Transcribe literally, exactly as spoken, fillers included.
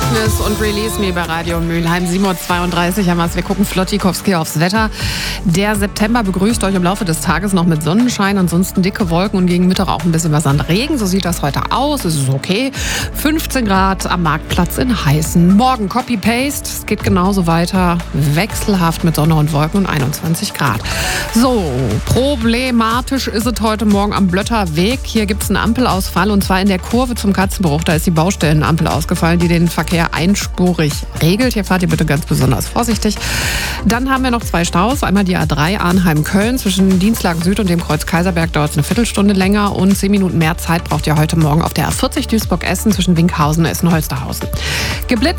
Darkness und Release Me bei Radio Mülheim. sieben Uhr zweiunddreißig haben wir es. Wir gucken Flottikowski aufs Wetter. Der September begrüßt euch im Laufe des Tages noch mit Sonnenschein, ansonsten dicke Wolken und gegen Mittag auch ein bisschen was an Regen. So sieht das heute aus. Es ist okay. fünfzehn Grad am Marktplatz in Heißen. Morgen Copy-Paste. Es geht genauso weiter. Wechselhaft mit Sonne und Wolken und einundzwanzig Grad. So, problematisch ist es heute Morgen am Blötterweg. Hier gibt es einen Ampelausfall und zwar in der Kurve zum Katzenbruch. Da ist die Baustellenampel ausgefallen, die den Verkehr einspurig regelt. Hier fahrt ihr bitte ganz besonders vorsichtig. Dann haben wir noch zwei Staus. Einmal die A drei Arnheim-Köln. Zwischen Dienstlagen Süd und dem Kreuz Kaiserberg dauert es eine Viertelstunde länger und zehn Minuten mehr Zeit braucht ihr heute Morgen auf der A vierzig Duisburg-Essen zwischen Winkhausen und Essen-Holsterhausen. Geblitzt